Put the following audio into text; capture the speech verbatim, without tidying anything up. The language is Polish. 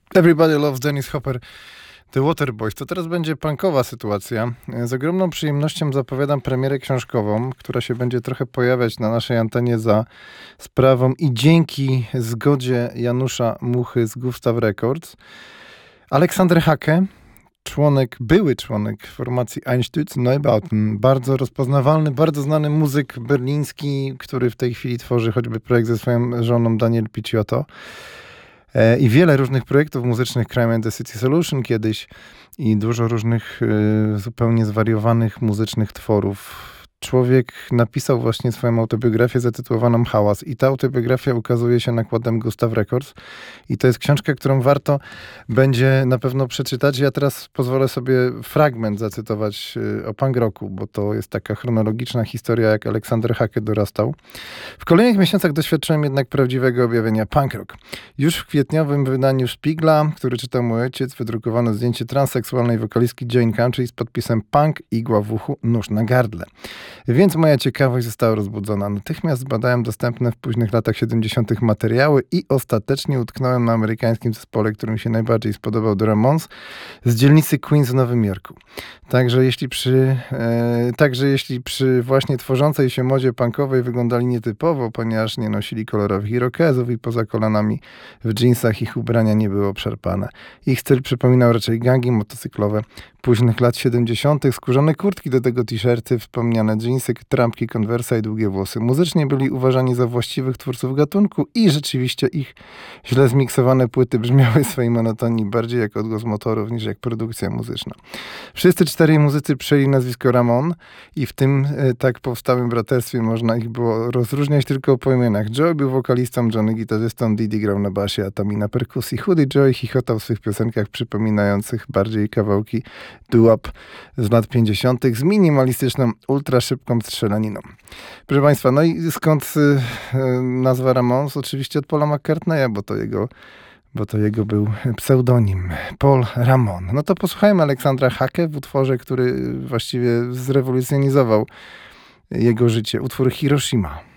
Everybody Loves Dennis Hopper, The Waterboys. To teraz będzie punkowa sytuacja. Z ogromną przyjemnością zapowiadam premierę książkową, która się będzie trochę pojawiać na naszej antenie za sprawą i dzięki zgodzie Janusza Muchy z Gustav Records. Aleksander Hake, członek, były członek formacji Einstütz Neubauten, bardzo rozpoznawalny, bardzo znany muzyk berliński, który w tej chwili tworzy choćby projekt ze swoją żoną Daniel Picciotto. I wiele różnych projektów muzycznych, Crime and the City Solution kiedyś i dużo różnych y, zupełnie zwariowanych muzycznych tworów. Człowiek napisał właśnie swoją autobiografię zatytułowaną Hałas i ta autobiografia ukazuje się nakładem Gustav Records i to jest książka, którą warto będzie na pewno przeczytać. Ja teraz pozwolę sobie fragment zacytować o punk rocku, bo to jest taka chronologiczna historia, jak Aleksander Hake dorastał. W kolejnych miesiącach doświadczyłem jednak prawdziwego objawienia punk rock. Już w kwietniowym wydaniu Spiegla, który czytał mój ojciec, wydrukowano zdjęcie transseksualnej wokalistki Jane Country z podpisem punk, igła w uchu, nóż na gardle. Więc moja ciekawość została rozbudzona. Natychmiast zbadałem dostępne w późnych latach siedemdziesiątych materiały i ostatecznie utknąłem na amerykańskim zespole, który mi się najbardziej spodobał, The Ramones, z dzielnicy Queens w Nowym Jorku. Także jeśli przy, e, także jeśli przy właśnie tworzącej się modzie punkowej wyglądali nietypowo, ponieważ nie nosili kolorowych irokezów i poza kolanami w dżinsach ich ubrania nie było obszarpane. Ich styl przypominał raczej gangi motocyklowe późnych lat siedemdziesiątych, skórzane kurtki do tego t-shirty, wspomniane dżinsy, trampki, konwersa i długie włosy. Muzycznie byli uważani za właściwych twórców gatunku i rzeczywiście ich źle zmiksowane płyty brzmiały w swojej monotonii bardziej jak odgłos motorów niż jak produkcja muzyczna. Wszyscy czterej muzycy przyjęli nazwisko Ramon i w tym e, tak powstałym braterstwie można ich było rozróżniać tylko po imionach. Joe był wokalistą, Johnny gitarzystą, Didi grał na basie, a Tommy na perkusji. Chudy Joe chichotał w swych piosenkach przypominających bardziej kawałki doo-wop z lat pięćdziesiątych z minimalistyczną, ultra szybką strzelaniną. Proszę Państwa, no i skąd y, nazwa Ramones? Oczywiście od Paula McCartneya, bo to jego, bo to jego był pseudonim. Paul Ramon. No to posłuchajmy Aleksandra Hake w utworze, który właściwie zrewolucjonizował jego życie. Utwór Hiroshima.